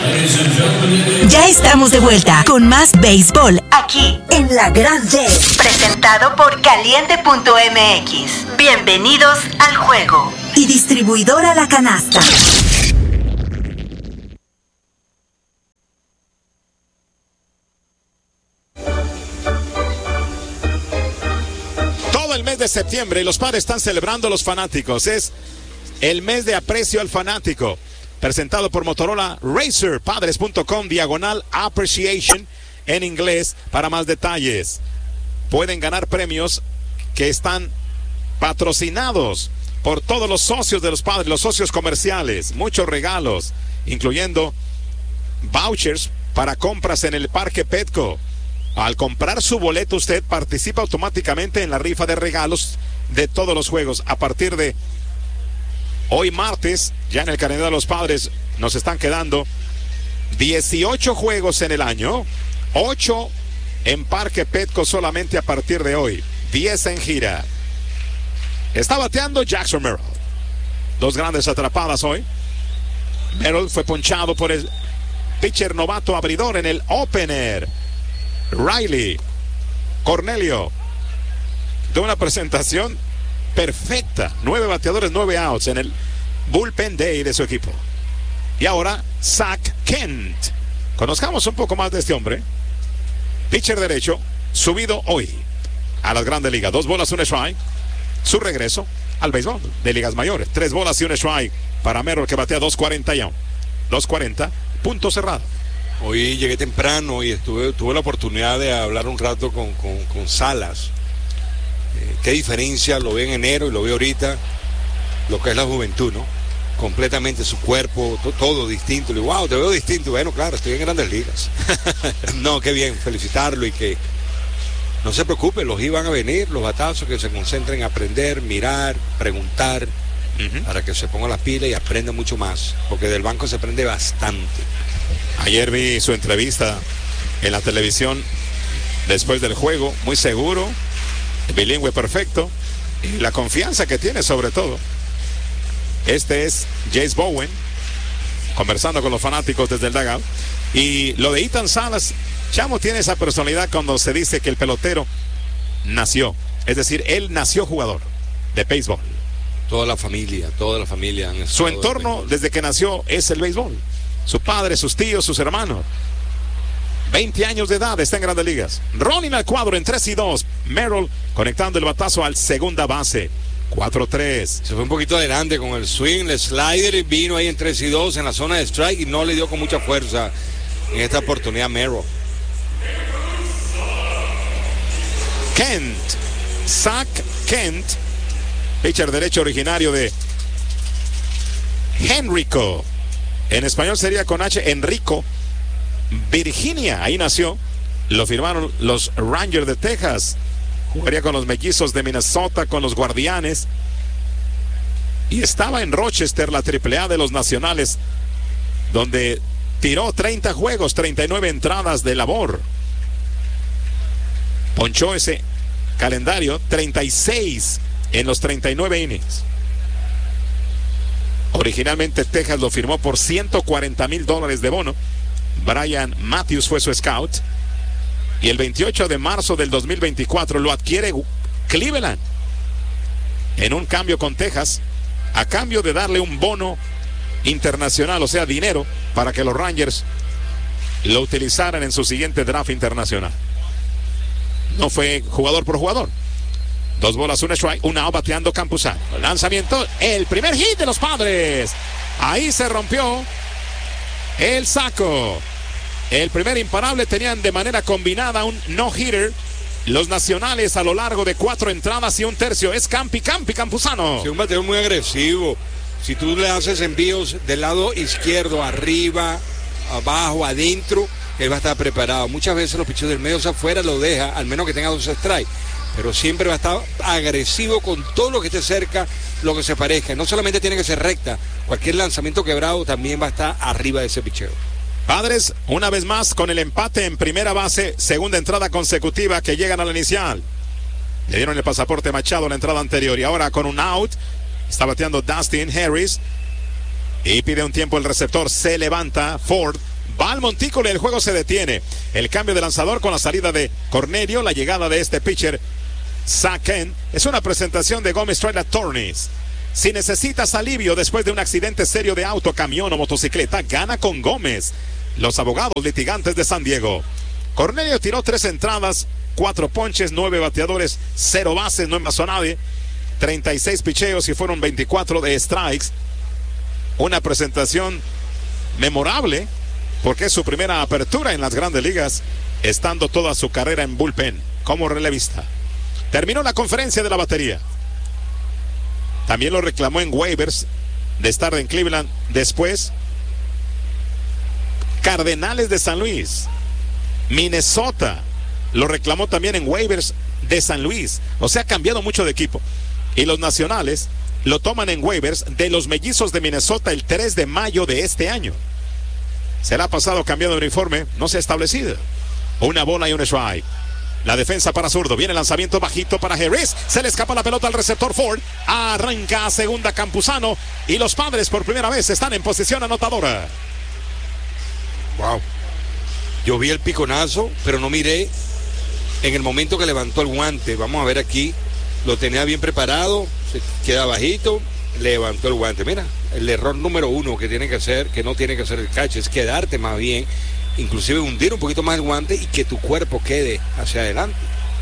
Ya estamos de vuelta con más béisbol aquí en La Grande. Presentado por Caliente.mx. Bienvenidos al juego. Y distribuidora La Canasta. Todo el mes de septiembre los padres están celebrando a los fanáticos. Es el mes de aprecio al fanático. Presentado por Motorola Razr, padres.com/appreciation en inglés para más detalles. Pueden ganar premios que están patrocinados por todos los socios de los padres, los socios comerciales. Muchos regalos, incluyendo vouchers para compras en el Parque Petco. Al comprar su boleto, usted participa automáticamente en la rifa de regalos de todos los juegos. A partir de hoy martes, ya en el calendario de los padres, nos están quedando 18 juegos en el año, 8 en Parque Petco solamente a partir de hoy, 10 en gira. Está bateando Jackson Merrill. Dos grandes atrapadas hoy. Merrill fue ponchado por el pitcher novato abridor en el opener, Riley Cornelio, de una presentación perfecta. 9 bateadores, 9 outs en el bullpen day de su equipo. Y ahora Zach Kent. Conozcamos un poco más de este hombre. Pitcher derecho, subido hoy a las grandes ligas. 2 bolas, 1 strike. Su regreso al béisbol de ligas mayores. 3 bolas y 1 strike para Merrill, que batea 2.41. 2.40, punto cerrado. Hoy llegué temprano y tuve la oportunidad de hablar un rato con Salas. Qué diferencia, lo ve en enero y lo ve ahorita, lo que es la juventud, ¿no? Completamente su cuerpo, todo distinto. Le digo, wow, te veo distinto. Bueno, claro, estoy en grandes ligas. No, qué bien, felicitarlo y que no se preocupe, los iban a venir, los batazos, que se concentren en aprender, mirar, preguntar, para que se ponga las pilas y aprenda mucho más, porque del banco se aprende bastante. Ayer vi su entrevista en la televisión después del juego, muy seguro, bilingüe perfecto, y la confianza que tiene sobre todo. Este es Jace Bowen conversando con los fanáticos desde el dugout. Y lo de Ethan Salas, Chamo tiene esa personalidad cuando se dice que el pelotero nació, es decir, él nació jugador de béisbol. Toda la familia su entorno desde que nació es el béisbol. Su padre, sus tíos, sus hermanos. 20 años de edad, está en Grandes Ligas. Rolling al cuadro en 3-2. Merrill conectando el batazo al segunda base. 4-3. Se fue un poquito adelante con el swing, el slider, y vino ahí en 3-2 en la zona de strike y no le dio con mucha fuerza en esta oportunidad Merrill. Kent, Zach Kent, pitcher derecho originario de Henrico. En español sería con H, Enrico, Virginia. Ahí nació. Lo firmaron los Rangers de Texas. Jugaría con los Mellizos de Minnesota, con los Guardianes. Y estaba en Rochester, la AAA de los Nacionales, donde tiró 30 juegos, 39 entradas de labor. Ponchó ese calendario, 36 en los 39 innings. Originalmente Texas lo firmó por $140,000 de bono. Brian Matthews fue su scout. Y el 28 de marzo del 2024 lo adquiere Cleveland en un cambio con Texas, a cambio de darle un bono internacional, o sea, dinero, para que los Rangers lo utilizaran en su siguiente draft internacional. No fue jugador por jugador. 2 bolas, 1 strike, 1 out, bateando Campuzano. Lanzamiento, el primer hit de los Padres. Ahí se rompió el saco. El primer imparable. Tenían de manera combinada un no-hitter los Nacionales a lo largo de 4 entradas y 1/3. Es Campuzano. Sí, un bateador muy agresivo. Si tú le haces envíos del lado izquierdo, arriba, abajo, adentro, él va a estar preparado. Muchas veces los picheos del medio hacia afuera lo deja, al menos que tenga 2 strikes. Pero siempre va a estar agresivo con todo lo que esté cerca, lo que se parezca. No solamente tiene que ser recta, cualquier lanzamiento quebrado también va a estar arriba de ese picheo. Padres, una vez más con el empate en primera base, segunda entrada consecutiva que llegan a la inicial. Le dieron el pasaporte Machado en la entrada anterior y ahora con un out, está bateando Dustin Harris y pide un tiempo el receptor, se levanta Ford, Va al montículo y el juego se detiene. El cambio de lanzador con la salida de Cornelio, la llegada de este pitcher Saken. Es una presentación de Gómez Trailer Attorneys. Si necesitas alivio después de un accidente serio de auto, camión o motocicleta, gana con Gómez. Los abogados litigantes de San Diego. Cornelio tiró 3 entradas, 4 ponches, 9 bateadores, 0 bases, no envasó a nadie, 36 picheos y fueron 24 de strikes. Una presentación memorable porque es su primera apertura en las grandes ligas, estando toda su carrera en bullpen como relevista. Terminó la conferencia de la batería. También lo reclamó en waivers de estar en Cleveland. Después, Cardenales de San Luis, Minnesota, lo reclamó también en waivers de San Luis. O sea, ha cambiado mucho de equipo. Y los Nacionales lo toman en waivers de los Mellizos de Minnesota el 3 de mayo de este año. Se le ha pasado cambiando de uniforme, no se ha establecido. Una bola y un strike. La defensa para zurdo, viene el lanzamiento bajito para Harris, se le escapa la pelota al receptor Ford, arranca a segunda Campuzano y los Padres por primera vez están en posición anotadora. Wow. Yo vi el piconazo, pero no miré en el momento que levantó el guante. Vamos a ver aquí, lo tenía bien preparado, se queda bajito, levantó el guante. Mira, el error número 1 que tiene que hacer, que no tiene que hacer el catch, es quedarte más bien, inclusive hundir un poquito más el guante y que tu cuerpo quede hacia adelante.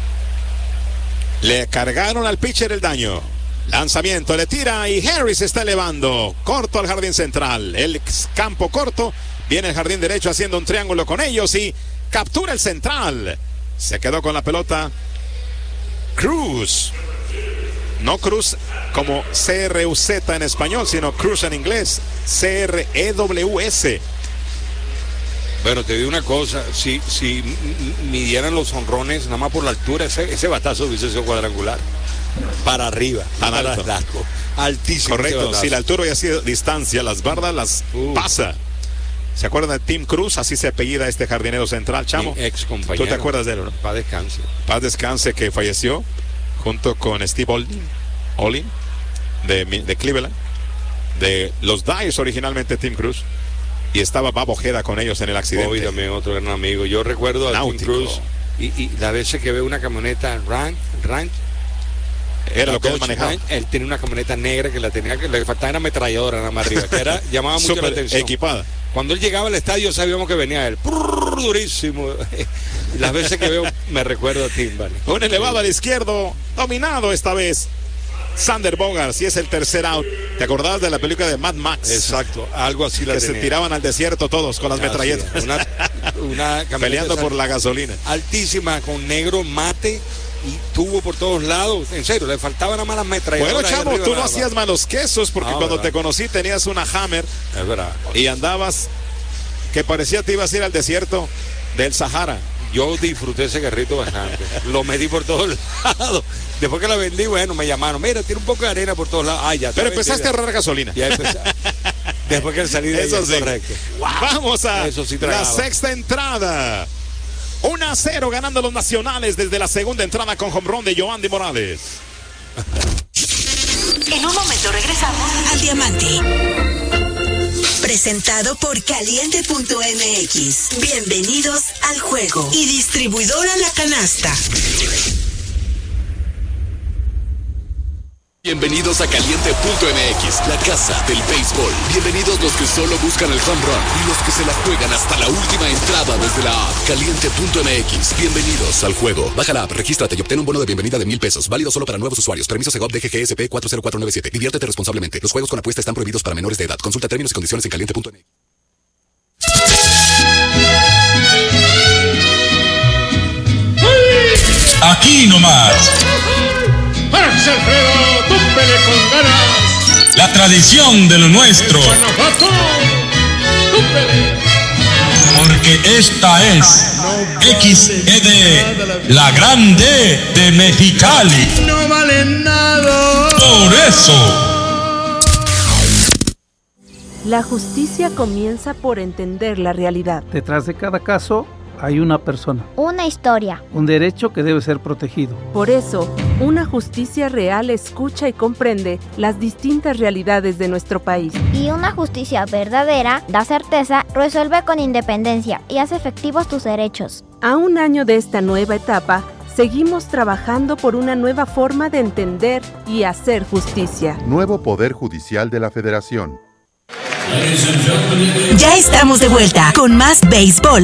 Le cargaron al pitcher el daño. Lanzamiento, le tira y Harris está elevando. Corto al jardín central. El campo corto. Viene el jardín derecho haciendo un triángulo con ellos y captura el central. Se quedó con la pelota Cruz. No Cruz como C-R-U-Z en español, sino Cruz en inglés. C-R-E-W-S. Bueno, te digo una cosa, si midieran los honrones nada más por la altura, ese batazo hubiese sido cuadrangular. Para arriba, para alto. Altísimo. Correcto, si la altura hubiera sido distancia, las bardas las pasa. ¿Se acuerdan de Tim Cruz? Así se apellida este jardinero central, Chamo. Mi ex compañero. ¿Tú te acuerdas de él, no? Paz descanse. Paz descanse, que falleció junto con Steve Olin de Cleveland, de los Dyers originalmente Tim Cruz. Y estaba Bob Ojeda con ellos en el accidente. Hoy también otro gran amigo. Yo recuerdo a Tim Cruz y las veces que veo una camioneta Ranch, era lo que él manejaba. Él tenía una camioneta negra que le faltaba una ametralladora nada más arriba, que era, llamaba mucho la atención. Equipada. Cuando él llegaba al estadio sabíamos que venía él. Durísimo. Las veces que veo me recuerdo a Tim, ¿vale? Un elevado al izquierdo, dominado esta vez. Sander Bogaerts, y es el tercer out. ¿Te acordabas de la película de Mad Max? Exacto, algo así la que tenía. Se tiraban al desierto todos con las metralletas. Una peleando por la gasolina. Altísima, con negro mate y tubo por todos lados. En serio, le faltaban nada más las metralladoras. Bueno, Chavo, tú no hacías malos quesos porque cuando ¿verdad? Te conocí tenías una Hammer. Es verdad. Y andabas que parecía te ibas a ir al desierto del Sahara. Yo disfruté ese carrito bastante. Lo metí por todos lados. Después que la vendí, bueno, me llamaron. Mira, tiene un poco de arena por todos lados. Ah, ya. Pero empezaste a ahorrar gasolina. Ya empecé. Después que salí de eso ahí, sí. correcto. Wow. Vamos a sí la sexta entrada. 1-0 ganando los Nacionales desde la segunda entrada con home run de Yoandy Morales. En un momento regresamos al Diamante. Presentado por Caliente.mx. Bienvenidos al juego. Y distribuidora La Canasta. Bienvenidos a Caliente.mx, la casa del béisbol. Bienvenidos los que solo buscan el home run y los que se la juegan hasta la última entrada desde la app. Caliente.mx, bienvenidos al juego. Baja la app, regístrate y obtén un bono de bienvenida de $1,000. Válido solo para nuevos usuarios. Permiso Segov DGGSP 40497. Diviértete responsablemente. Los juegos con apuesta están prohibidos para menores de edad. Consulta términos y condiciones en Caliente.mx. Aquí nomás. ¡Pase, Alfredo! ¡Túmpele con ganas! La tradición de lo nuestro. ¡Guanajuato! ¡Túmpele! Porque esta es XED, la grande de Mexicali. ¡No vale nada! Por eso. La justicia comienza por entender la realidad. Detrás de cada caso Hay una persona. Una historia. Un derecho que debe ser protegido. Por eso, una justicia real escucha y comprende las distintas realidades de nuestro país. Y una justicia verdadera da certeza, resuelve con independencia y hace efectivos tus derechos. A un año de esta nueva etapa, seguimos trabajando por una nueva forma de entender y hacer justicia. Nuevo Poder Judicial de la Federación. Ya estamos de vuelta con más béisbol